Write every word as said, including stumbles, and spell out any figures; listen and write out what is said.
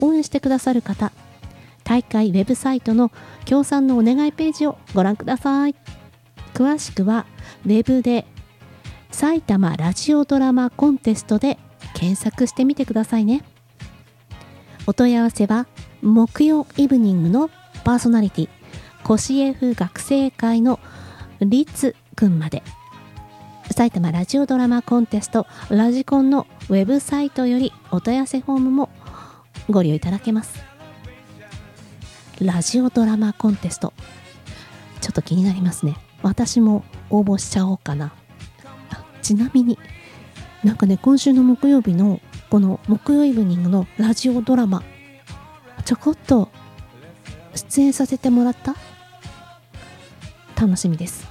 応援してくださる方、大会ウェブサイトの協賛のお願いページをご覧ください。詳しくはウェブで埼玉ラジオドラマコンテストで検索してみてくださいね。お問い合わせは木曜イブニングのパーソナリティコシエフ学生会のリツくんまで。埼玉ラジオドラマコンテストラジコンのウェブサイトよりお問い合わせフォームもご利用いただけます。ラジオドラマコンテスト、ちょっと気になりますね。私も応募しちゃおうかな。ちなみになんかね、今週の木曜日のこの木曜イブニングのラジオドラマちょこっと出演させてもらった。楽しみです。